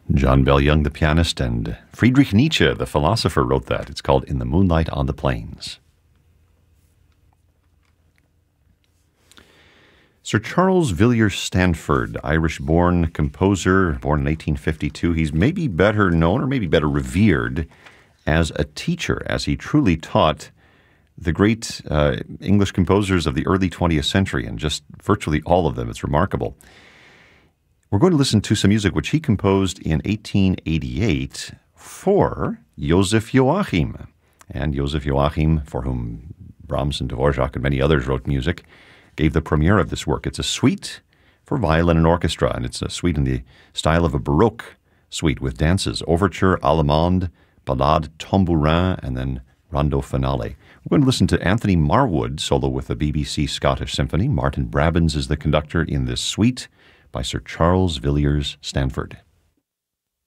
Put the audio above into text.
John Bell Young, the pianist, and Friedrich Nietzsche, the philosopher, wrote that. It's called In the Moonlight on the Plains. Sir Charles Villiers Stanford, Irish-born composer, born in 1852. He's maybe better known or maybe better revered as a teacher, as he truly taught the great English composers of the early 20th century, and just virtually all of them. It's remarkable. We're going to listen to some music which he composed in 1888 for Joseph Joachim. And Joseph Joachim, for whom Brahms and Dvorak and many others wrote music, gave the premiere of this work. It's a suite for violin and orchestra, and it's a suite in the style of a Baroque suite with dances, overture, allemande, ballade, tambourin, and then rondo finale. We're going to listen to Anthony Marwood solo with the BBC Scottish Symphony. Martin Brabbins is the conductor in this suite by Sir Charles Villiers Stanford.